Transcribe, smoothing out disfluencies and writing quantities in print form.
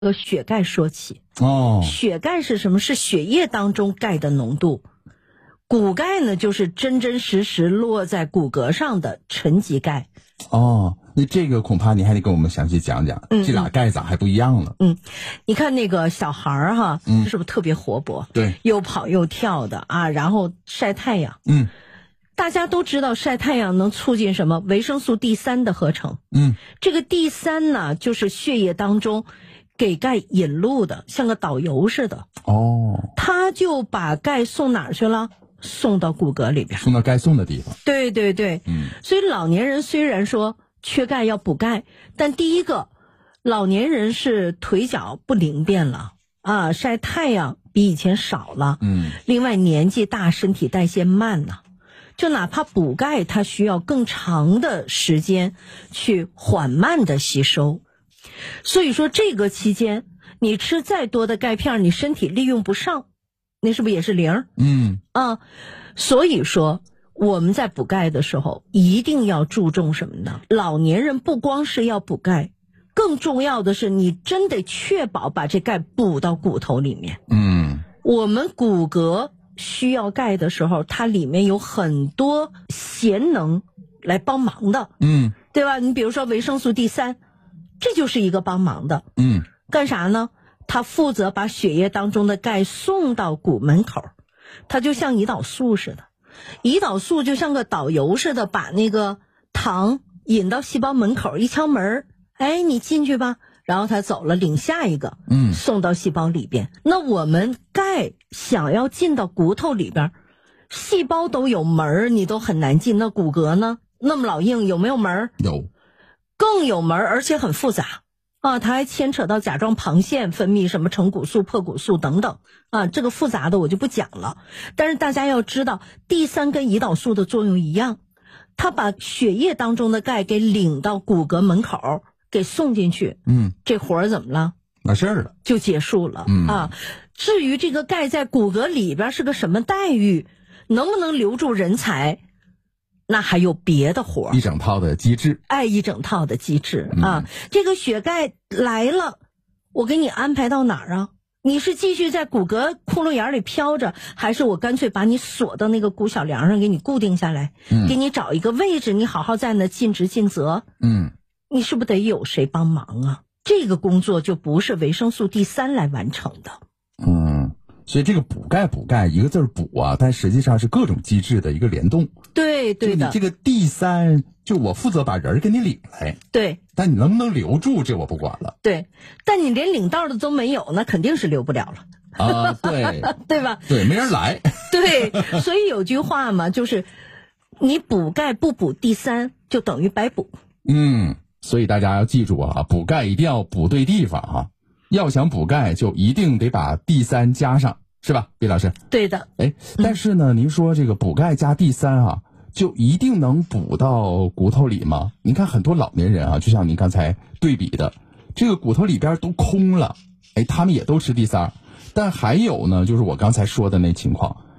血钙说起。 哦， 血钙是什么？是血液当中钙的浓度。骨钙呢，就是真真实实落在骨骼上的沉积钙。 哦，那这个恐怕你还得跟我们详细讲讲，这俩钙咋还不一样了？ 你看那个小孩儿哈，是不是特别活泼？ 对， 又跑又跳的啊，然后晒太阳。大家都知道晒太阳能促进什么？维生素 D3 的合成。这个 D3 呢，就是血液当中给钙引路的，像个导游似的。 哦， 他就把钙送哪儿去了？送到骨骼里边， 送到该送的地方。 对对对，所以老年人虽然说缺钙要补钙，但第一个，老年人是腿脚不灵便了啊，晒太阳比以前少了。另外年纪大，身体代谢慢了，就哪怕补钙，它需要更长的时间去缓慢的吸收。所以说这个期间，你吃再多的钙片，你身体利用不上。那是不是也是零？所以说我们在补钙的时候一定要注重什么呢？老年人不光是要补钙，更重要的是你真得确保把这钙补到骨头里面。我们骨骼需要钙的时候，它里面有很多贤能来帮忙的，对吧？你比如说维生素 D3， 这就是一个帮忙的。干啥呢？它负责把血液当中的钙送到骨门口，它就像胰岛素似的，胰岛素就像个导游似的，把那个糖引到细胞门口，一敲门，哎，你进去吧，然后它走了，领下一个，送到细胞里边。那我们钙想要进到骨头里边，细胞都有门，你都很难进，那骨骼呢？那么老硬，有没有门？ 有， 更有门，而且很复杂。它还牵扯到甲状旁腺分泌什么成骨素、破骨素等等这个复杂的我就不讲了。但是大家要知道 D3 跟胰岛素的作用一样，它把血液当中的钙给领到骨骼门口，给送进去。这活儿怎么了？ 完事儿了， 就结束了。至于这个钙在骨骼里边是个什么待遇，能不能留住人才，那还有别的活儿， 一整套的机制。 一整套的机制这个血钙来了，我给你安排到哪儿啊？你是继续在骨骼窟窿眼里飘着，还是我干脆把你锁到那个骨小梁上，给你固定下来，给你找一个位置，你好好在那尽职尽责。你是不是得有谁帮忙啊？这个工作就不是维生素 D3 来完成的。 所以这个补钙一个字补啊，但实际上是各种机制的一个联动。 对的。 你这个 D3 就我负责把人给你领来， 对， 但你能不能留住这我不管了。 对，但你连领道的都没有，那肯定是留不了了。 对对吧？ 对，没人来。 对，所以有句话嘛，就是你补钙不补 D3 就等于白补。 所以大家要记住啊，补钙一定要补对地方啊。要想补钙，就一定得把 D3 加上，是吧，毕老师？ 对的。 但是呢，您说这个补钙加 D3就一定能补到骨头里吗？您看很多老年人就像您刚才对比的，这个骨头里边都空了，他们也都吃 D3，但还有呢，就是我刚才说的那情况，